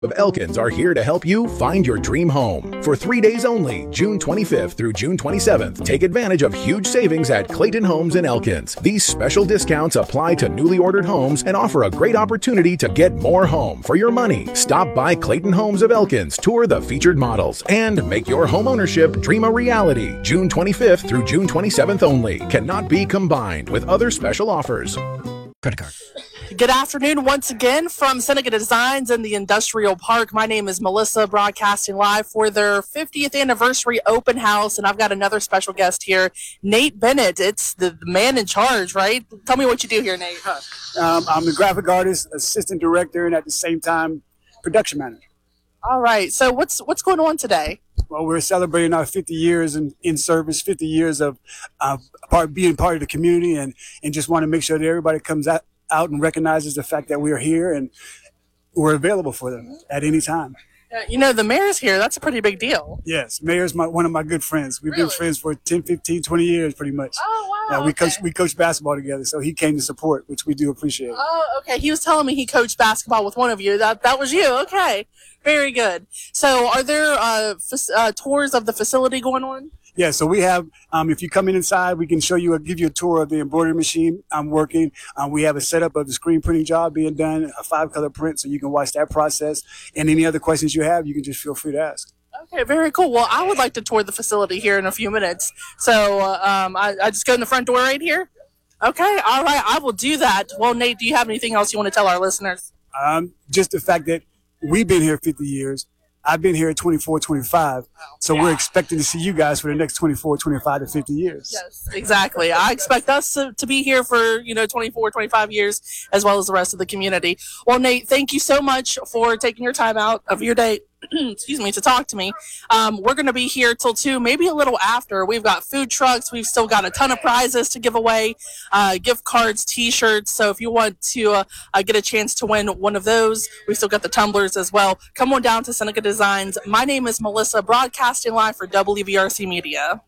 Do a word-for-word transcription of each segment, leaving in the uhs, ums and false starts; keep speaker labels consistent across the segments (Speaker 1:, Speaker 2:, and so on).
Speaker 1: of Elkins are here to help you find your dream home. For three days only, June twenty-fifth through June twenty-seventh, take advantage of huge savings at Clayton Homes in Elkins. These special discounts apply to newly ordered homes and offer a great opportunity to get more home for your money. Stop by Clayton Homes of Elkins, tour the featured models, and make your home ownership dream a reality. June twenty-fifth through June twenty-seventh only. Cannot be combined with other special offers.
Speaker 2: Credit card.
Speaker 3: Good afternoon once again from Seneca Designs in the Industrial Park. My name is Melissa, broadcasting live for their fiftieth anniversary open house, and I've got another special guest here, Nate Bennett. It's the man in charge, right? Tell me what you do here, Nate. Huh?
Speaker 4: Um, I'm the graphic artist, assistant director, and at the same time, production manager.
Speaker 3: All right. So what's what's going on today?
Speaker 4: Well, we're celebrating our fifty years in, in service, fifty years of uh, part, being part of the community, and, and just want to make sure that everybody comes out, out and recognizes the fact that we are here and we're available for them at any time.
Speaker 3: Uh, you know, the mayor's here. That's a pretty big deal.
Speaker 4: Yes, mayor's my, one of my good friends. We've
Speaker 3: Really?
Speaker 4: been friends for ten, fifteen, twenty years pretty much.
Speaker 3: Oh, wow.
Speaker 4: Uh, we
Speaker 3: okay.
Speaker 4: coach we coach basketball together, so he came to support, which we do appreciate.
Speaker 3: Oh, okay. He was telling me he coached basketball with one of you. That that was you. Okay. Very good. So are there uh, f- uh, tours of the facility going on?
Speaker 4: Yeah, so we have, um, if you come in inside, we can show you, give you a tour of the embroidery machine I'm working. Um, we have a setup of the screen printing job being done, a five color print, so you can watch that process. And any other questions you have, you can just feel free to ask.
Speaker 3: Okay, very cool. Well, I would like to tour the facility here in a few minutes. So uh, um, I, I just go in the front door right here? Okay, all right, I will do that. Well, Nate, do you have anything else you want to tell our listeners?
Speaker 4: Um, just the fact that we've been here fifty years. I've been here at twenty-four, twenty-five, so
Speaker 3: Yeah.
Speaker 4: we're expecting to see you guys for the next twenty-four, twenty-five to fifty years.
Speaker 3: Yes, exactly. I expect us to, to be here for, you know, twenty-four, twenty-five years, as well as the rest of the community. Well, Nate, thank you so much for taking your time out of your day, excuse me, to talk to me. Um, we're going to be here till two, maybe a little after. We've got food trucks. We've still got a ton of prizes to give away, uh, gift cards, T-shirts. So if you want to uh, uh, get a chance to win one of those, we've still got the tumblers as well. Come on down to Seneca Designs. My name is Melissa, broadcasting live for W V R C Media.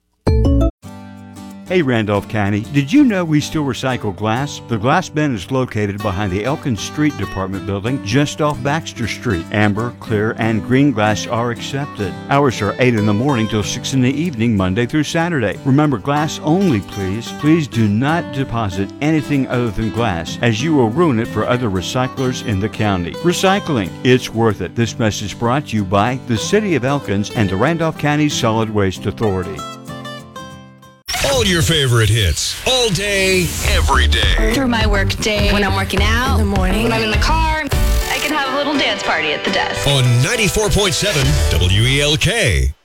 Speaker 5: Hey Randolph County, did you know we still recycle glass? The glass bin is located behind the Elkins Street Department building just off Baxter Street. Amber, clear, and green glass are accepted. Hours are eight in the morning till six in the evening, Monday through Saturday. Remember, glass only, please. Please do not deposit anything other than glass, as you will ruin it for other recyclers in the county. Recycling, it's worth it. This message brought to you by the City of Elkins and the Randolph County Solid Waste Authority.
Speaker 6: All your favorite hits, all day, every day.
Speaker 7: Through my work day, when I'm working out, in the morning, when I'm in the car, I can have a little dance party at the desk.
Speaker 6: On ninety-four point seven W E L K.